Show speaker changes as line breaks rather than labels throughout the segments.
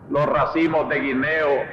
los racimos de guineo,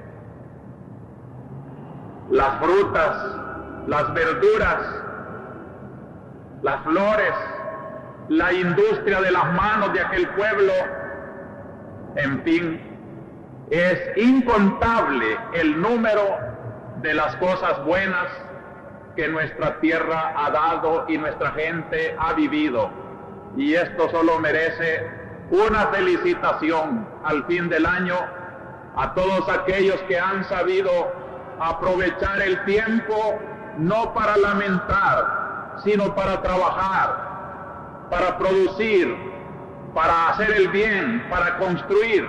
las frutas, las verduras, las flores, la industria de las manos de aquel pueblo, en fin, es incontable el número de las cosas buenas que nuestra tierra ha dado y nuestra gente ha vivido. Y esto solo merece una felicitación al fin del año a todos aquellos que han sabido aprovechar el tiempo no para lamentar, sino para trabajar, para producir, para hacer el bien, para construir.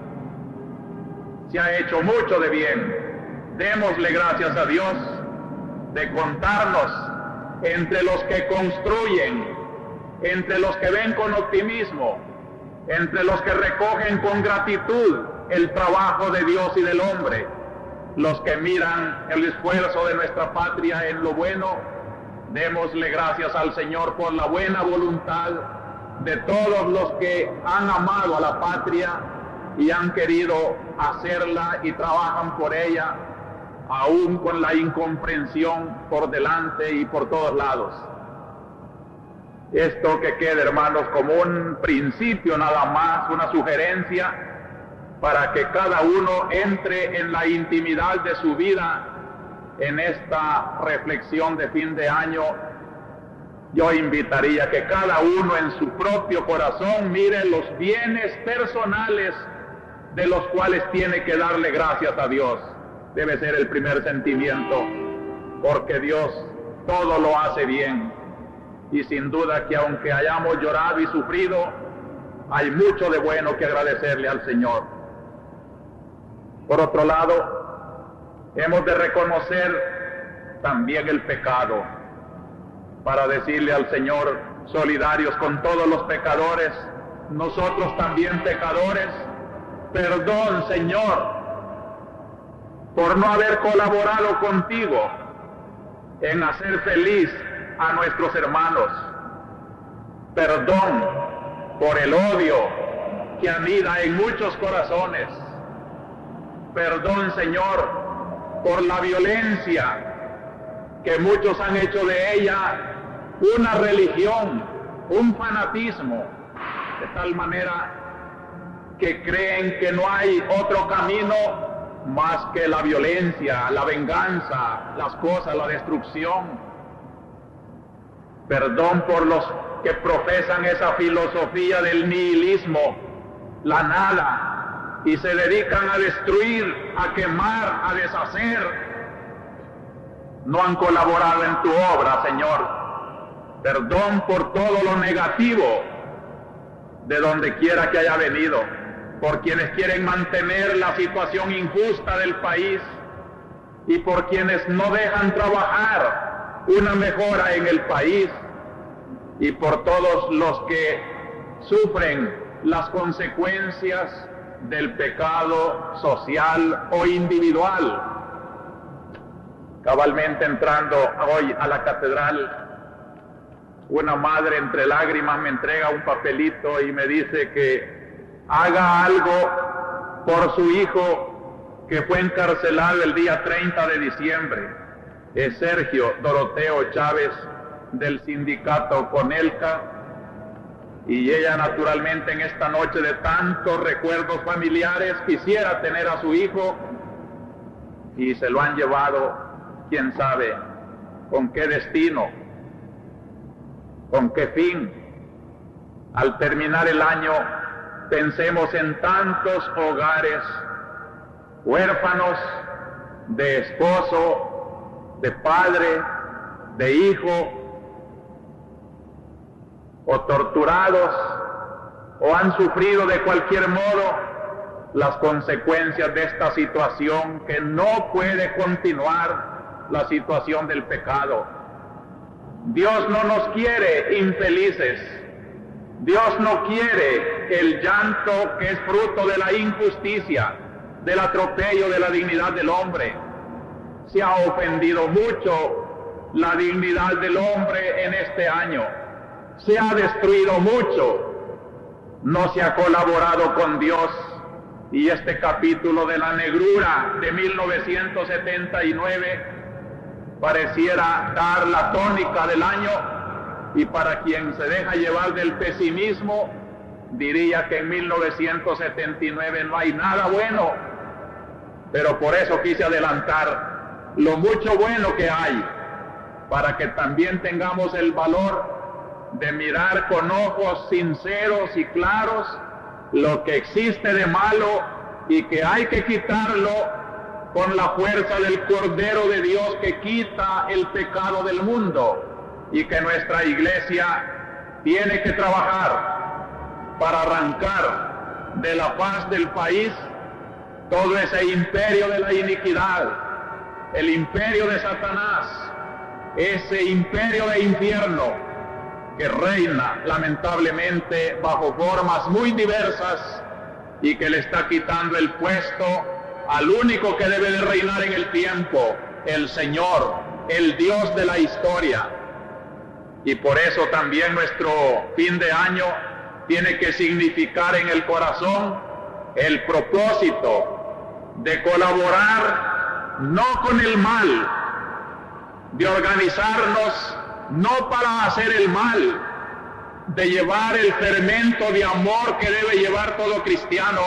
Se ha hecho mucho de bien. Démosle gracias a Dios de contarnos entre los que construyen, entre los que ven con optimismo, entre los que recogen con gratitud el trabajo de Dios y del hombre, los que miran el esfuerzo de nuestra patria en lo bueno. Démosle gracias al Señor por la buena voluntad de todos los que han amado a la patria y han querido hacerla y trabajan por ella, aún con la incomprensión por delante y por todos lados. Esto que quede, hermanos, como un principio nada más, una sugerencia para que cada uno entre en la intimidad de su vida en esta reflexión de fin de año. Yo invitaría que cada uno en su propio corazón mire los bienes personales de los cuales tiene que darle gracias a Dios. Debe ser el primer sentimiento, porque Dios todo lo hace bien. Y sin duda que aunque hayamos llorado y sufrido, hay mucho de bueno que agradecerle al Señor. Por otro lado, hemos de reconocer también el pecado, para decirle al Señor, solidarios con todos los pecadores, nosotros también pecadores, perdón, Señor, por no haber colaborado contigo en hacer feliz a nuestros hermanos. Perdón por el odio que anida en muchos corazones. Perdón, Señor, por la violencia que muchos han hecho de ella una religión, un fanatismo, de tal manera que creen que no hay otro camino más que la violencia, la venganza, las cosas, la destrucción. Perdón por los que profesan esa filosofía del nihilismo, la nada, y se dedican a destruir, a quemar, a deshacer. No han colaborado en tu obra, Señor. Perdón por todo lo negativo, de donde quiera que haya venido, por quienes quieren mantener la situación injusta del país y por quienes no dejan trabajar una mejora en el país, y por todos los que sufren las consecuencias del pecado social o individual. Cabalmente entrando hoy a la catedral, una madre entre lágrimas me entrega un papelito y me dice que haga algo por su hijo que fue encarcelado el día 30 de diciembre. Es Sergio Doroteo Chávez, del sindicato Conelca, y ella naturalmente en esta noche de tantos recuerdos familiares quisiera tener a su hijo, y se lo han llevado, quién sabe con qué destino, con qué fin. Al terminar el año, pensemos en tantos hogares huérfanos de esposo, de padre, de hijo, o torturados, o han sufrido de cualquier modo las consecuencias de esta situación que no puede continuar, la situación del pecado. Dios no nos quiere infelices. Dios no quiere el llanto que es fruto de la injusticia, del atropello de la dignidad del hombre. Se ha ofendido mucho la dignidad del hombre en este año. Se ha destruido mucho. No se ha colaborado con Dios. Y este capítulo de la negrura de 1979 pareciera dar la tónica del año, y para quien se deja llevar del pesimismo, diría que en 1979 no hay nada bueno, pero por eso quise adelantar lo mucho bueno que hay, para que también tengamos el valor de mirar con ojos sinceros y claros lo que existe de malo y que hay que quitarlo con la fuerza del Cordero de Dios que quita el pecado del mundo, y que nuestra iglesia tiene que trabajar para arrancar de la faz del país todo ese imperio de la iniquidad, el imperio de Satanás, ese imperio de infierno que reina lamentablemente bajo formas muy diversas y que le está quitando el puesto al único que debe de reinar en el tiempo, el Señor, el Dios de la historia. Y por eso también nuestro fin de año tiene que significar en el corazón el propósito de colaborar no con el mal, de organizarnos no para hacer el mal, de llevar el fermento de amor que debe llevar todo cristiano,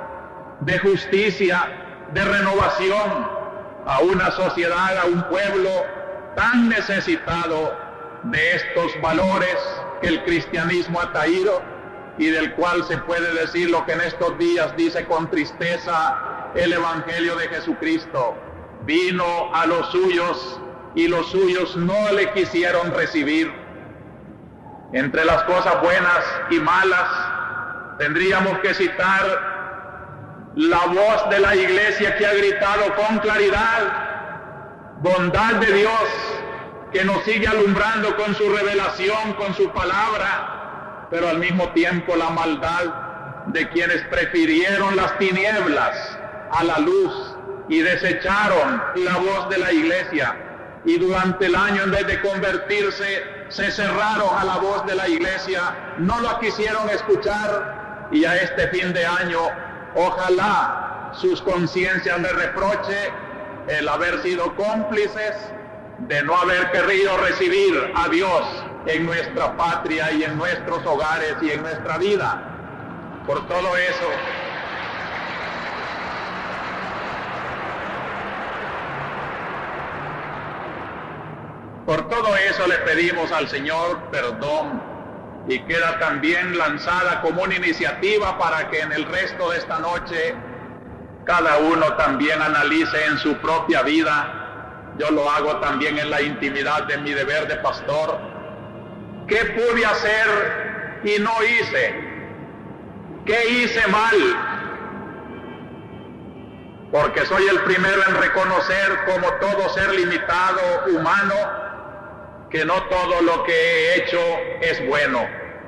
de justicia, de renovación a una sociedad, a un pueblo tan necesitado de estos valores que el cristianismo ha traído y del cual se puede decir lo que en estos días dice con tristeza el Evangelio de Jesucristo: vino a los suyos y los suyos no le quisieron recibir. Entre las cosas buenas y malas tendríamos que citar la voz de la iglesia que ha gritado con claridad: bondad de Dios, que nos sigue alumbrando con su revelación, con su palabra, pero al mismo tiempo la maldad de quienes prefirieron las tinieblas a la luz y desecharon la voz de la iglesia, y durante el año, en vez de convertirse, se cerraron a la voz de la iglesia, no la quisieron escuchar, y a este fin de año ojalá sus conciencias les reproche el haber sido cómplices de no haber querido recibir a Dios en nuestra patria y en nuestros hogares y en nuestra vida. Por todo eso, le pedimos al Señor perdón, y queda también lanzada como una iniciativa para que en el resto de esta noche cada uno también analice en su propia vida. Yo lo hago también en la intimidad de mi deber de pastor. ¿Qué pude hacer y no hice? ¿Qué hice mal? Porque soy el primero en reconocer, como todo ser limitado, humano, que no todo lo que he hecho es bueno.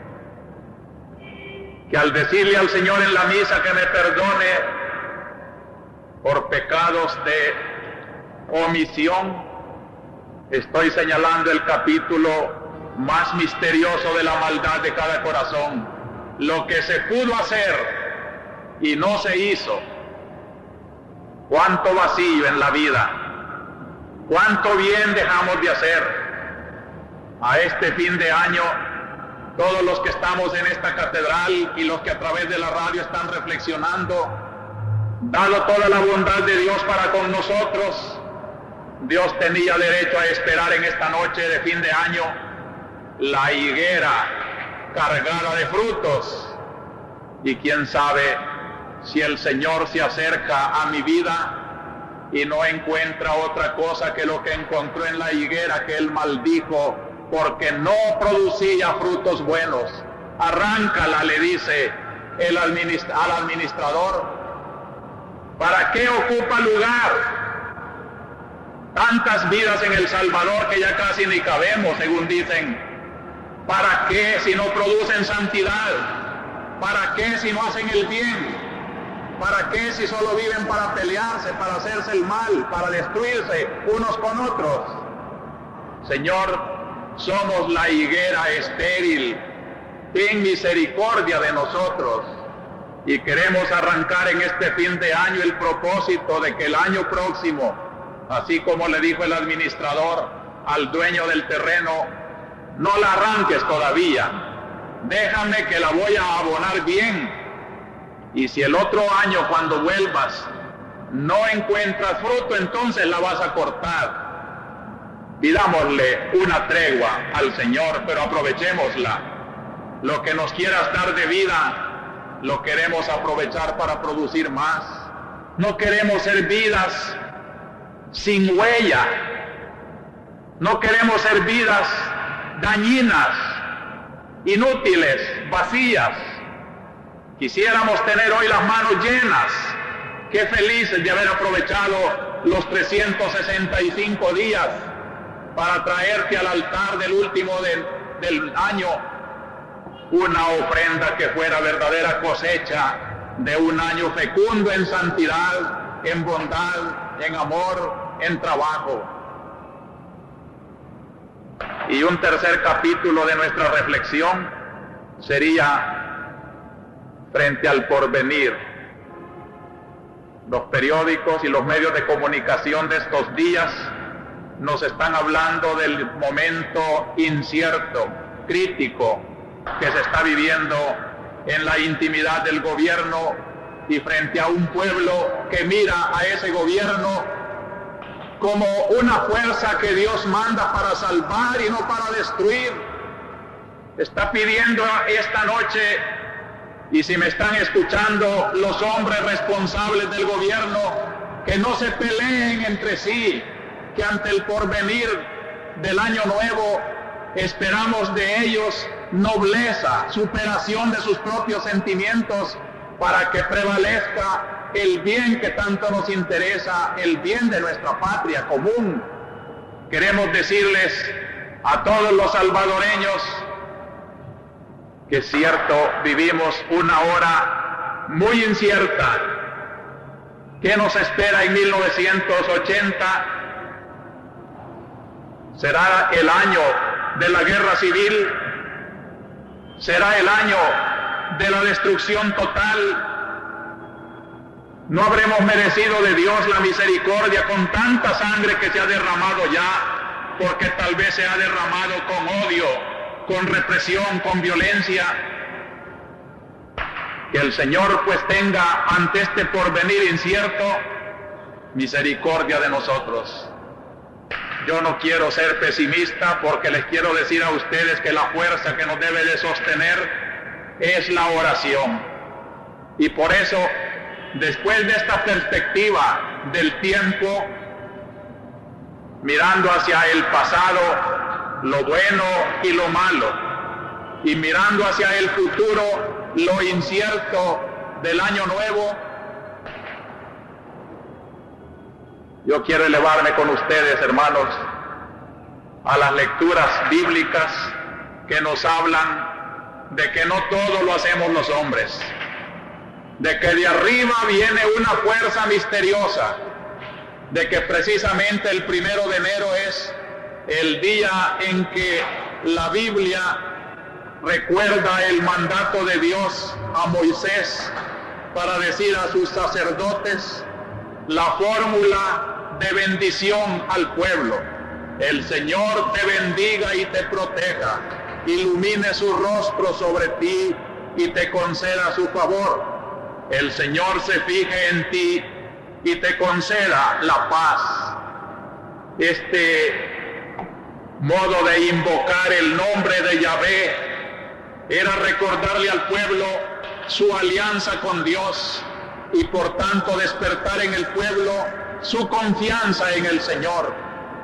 Que al decirle al Señor en la misa que me perdone por pecados de omisión, estoy señalando el capítulo más misterioso de la maldad de cada corazón. Lo que se pudo hacer y no se hizo. Cuánto vacío en la vida, cuánto bien dejamos de hacer. A este fin de año, todos los que estamos en esta catedral y los que a través de la radio están reflexionando, dado toda la bondad de Dios para con nosotros, Dios tenía derecho a esperar en esta noche de fin de año la higuera cargada de frutos. Y quién sabe si el Señor se acerca a mi vida y no encuentra otra cosa que lo que encontró en la higuera que Él maldijo porque no producía frutos buenos. Arráncala, le dice al administrador. ¿Para qué ocupa lugar? Tantas vidas en El Salvador que ya casi ni cabemos, según dicen. ¿Para qué si no producen santidad? ¿Para qué si no hacen el bien? ¿Para qué si solo viven para pelearse, para hacerse el mal, para destruirse unos con otros? Señor, somos la higuera estéril. Ten misericordia de nosotros. Y queremos arrancar en este fin de año el propósito de que el año próximo, así como le dijo el administrador al dueño del terreno, no la arranques todavía, déjame que la voy a abonar bien, y si el otro año cuando vuelvas no encuentras fruto, entonces la vas a cortar. Pidámosle una tregua al Señor, pero aprovechémosla. Lo que nos quieras dar de vida, lo queremos aprovechar para producir más. No queremos ser vidas sin huella. No queremos ser vidas dañinas, inútiles, vacías. Quisiéramos tener hoy las manos llenas. Qué felices de haber aprovechado los 365 días para traerte al altar del último del año una ofrenda que fuera verdadera cosecha de un año fecundo en santidad, en bondad, en amor, en trabajo. Y un tercer capítulo de nuestra reflexión sería frente al porvenir. Los periódicos y los medios de comunicación de estos días nos están hablando del momento incierto, crítico, que se está viviendo en la intimidad del gobierno y frente a un pueblo que mira a ese gobierno como una fuerza que Dios manda para salvar y no para destruir. Está pidiendo esta noche, y si me están escuchando los hombres responsables del gobierno, que no se peleen entre sí, que ante el porvenir del año nuevo esperamos de ellos nobleza, superación de sus propios sentimientos, para que prevalezca el bien que tanto nos interesa, el bien de nuestra patria común. Queremos decirles a todos los salvadoreños que es cierto, vivimos una hora muy incierta. ¿Qué nos espera en 1980? ¿Será el año de la guerra civil? ¿Será el año de la destrucción total? ¿No habremos merecido de Dios la misericordia con tanta sangre que se ha derramado ya? Porque tal vez se ha derramado con odio, con represión, con violencia. Que el Señor pues tenga ante este porvenir incierto misericordia de nosotros. Yo no quiero ser pesimista, porque les quiero decir a ustedes que la fuerza que nos debe de sostener es la oración. Y por eso, después de esta perspectiva del tiempo, mirando hacia el pasado, lo bueno y lo malo, y mirando hacia el futuro, lo incierto del año nuevo, yo quiero elevarme con ustedes, hermanos, a las lecturas bíblicas que nos hablan de que no todo lo hacemos los hombres, de que de arriba viene una fuerza misteriosa, de que precisamente el 1 de enero es el día en que la Biblia recuerda el mandato de Dios a Moisés para decir a sus sacerdotes la fórmula de bendición al pueblo. El Señor te bendiga y te proteja, ilumine su rostro sobre ti y te conceda su favor. El Señor se fije en ti y te conceda la paz. Este modo de invocar el nombre de Yahvé era recordarle al pueblo su alianza con Dios y por tanto despertar en el pueblo su confianza en el Señor.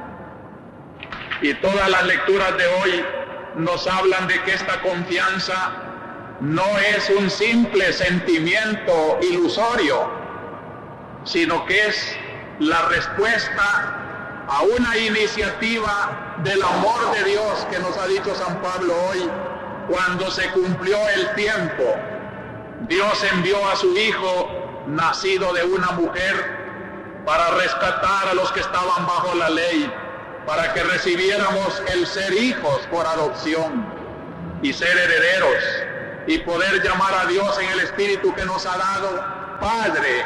Y todas las lecturas de hoy nos hablan de que esta confianza no es un simple sentimiento ilusorio, sino que es la respuesta a una iniciativa del amor de Dios que nos ha dicho San Pablo hoy. Cuando se cumplió el tiempo, Dios envió a su Hijo, nacido de una mujer, para rescatar a los que estaban bajo la ley, para que recibiéramos el ser hijos por adopción y ser herederos. y poder llamar a Dios en el Espíritu que nos ha dado Padre.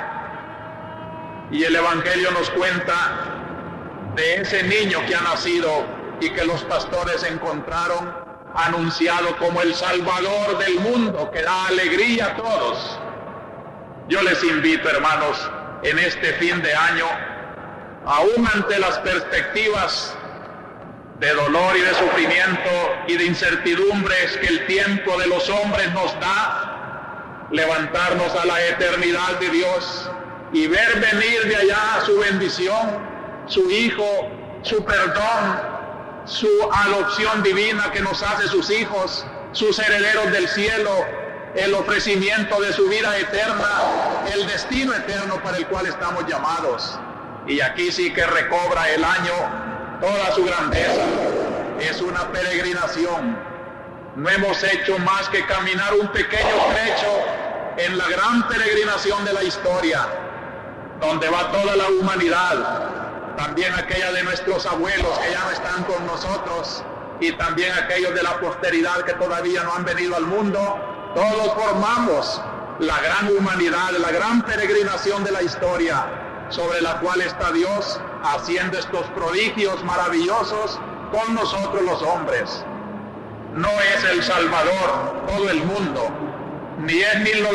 Y el Evangelio nos cuenta de ese niño que ha nacido y que los pastores encontraron anunciado como el Salvador del mundo, que da alegría a todos. Yo les invito, hermanos, en este fin de año, aún ante las perspectivas de dolor y de sufrimiento y de incertidumbres que el tiempo de los hombres nos da, levantarnos a la eternidad de Dios y ver venir de allá su bendición, su Hijo, su perdón, su adopción divina que nos hace sus hijos, sus herederos del cielo, el ofrecimiento de su vida eterna, el destino eterno para el cual estamos llamados. Y aquí sí que recobra el año toda su grandeza. Es una peregrinación. No hemos hecho más que caminar un pequeño trecho en la gran peregrinación de la historia, donde va toda la humanidad, también aquella de nuestros abuelos que ya no están con nosotros, y también aquellos de la posteridad que todavía no han venido al mundo. Todos formamos la gran humanidad, la gran peregrinación de la historia, sobre la cual está Dios haciendo estos prodigios maravillosos con nosotros los hombres. No es El Salvador todo el mundo, ni es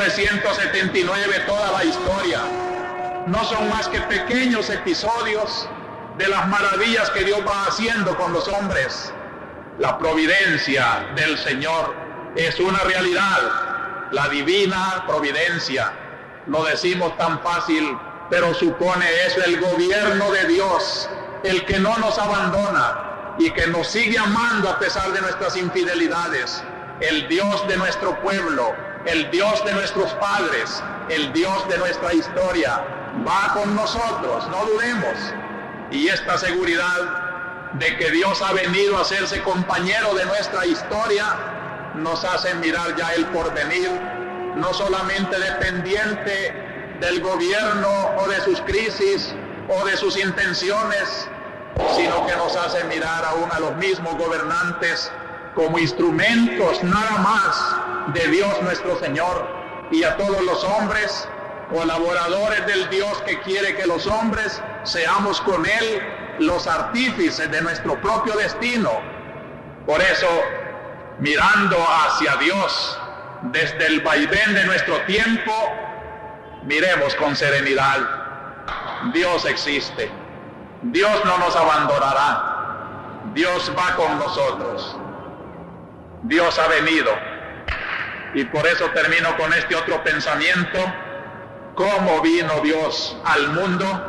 1979 toda la historia. No son más que pequeños episodios de las maravillas que Dios va haciendo con los hombres. La providencia del Señor es una realidad, la divina providencia. Lo decimos tan fácil, pero supone eso el gobierno de Dios, el que no nos abandona y que nos sigue amando a pesar de nuestras infidelidades, el Dios de nuestro pueblo, el Dios de nuestros padres, el Dios de nuestra historia, va con nosotros, no dudemos. Y esta seguridad de que Dios ha venido a hacerse compañero de nuestra historia nos hace mirar ya el porvenir, no solamente dependiente del gobierno o de sus crisis o de sus intenciones, sino que nos hace mirar aún a los mismos gobernantes como instrumentos nada más de Dios nuestro Señor, y a todos los hombres, colaboradores del Dios que quiere que los hombres seamos con Él los artífices de nuestro propio destino. Por eso, mirando hacia Dios desde el vaivén de nuestro tiempo, miremos con serenidad. Dios existe. Dios no nos abandonará. Dios va con nosotros. Dios ha venido. Y por eso termino con este otro pensamiento. ¿Cómo vino Dios al mundo?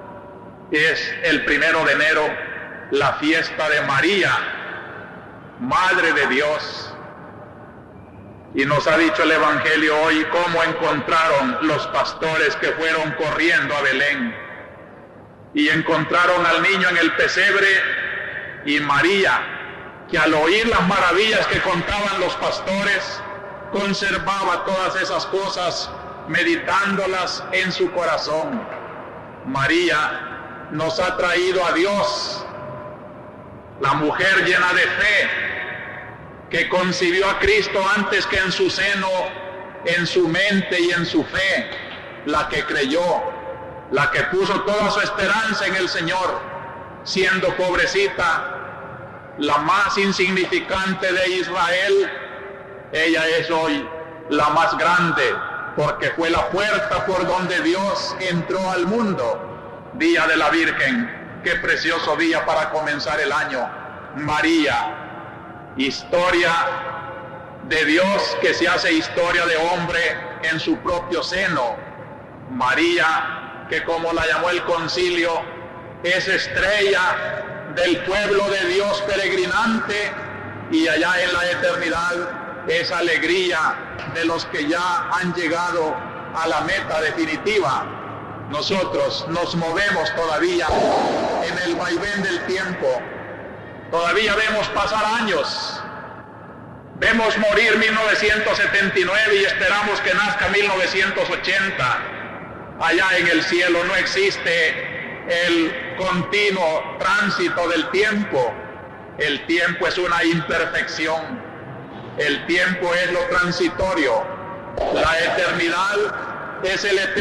Es el 1 de enero, la fiesta de María, Madre de Dios. Y nos ha dicho el Evangelio hoy cómo encontraron los pastores que fueron corriendo a Belén. Y encontraron al niño en el pesebre, y María, que al oír las maravillas que contaban los pastores, conservaba todas esas cosas, meditándolas en su corazón. María nos ha traído a Dios, la mujer llena de fe, que concibió a Cristo antes que en su seno, en su mente y en su fe, la que creyó, la que puso toda su esperanza en el Señor, siendo pobrecita, la más insignificante de Israel. Ella es hoy la más grande, porque fue la puerta por donde Dios entró al mundo. Día de la Virgen, qué precioso día para comenzar el año. María, historia de Dios que se hace historia de hombre en su propio seno. María, que como la llamó el concilio, es estrella del pueblo de Dios peregrinante, y allá en la eternidad es alegría de los que ya han llegado a la meta definitiva. Nosotros nos movemos todavía en el vaivén del tiempo. Todavía vemos pasar años. Vemos morir 1979 y esperamos que nazca 1980. Allá en el cielo no existe el continuo tránsito del tiempo. El tiempo es una imperfección. El tiempo es lo transitorio, la eternidad es el eterno.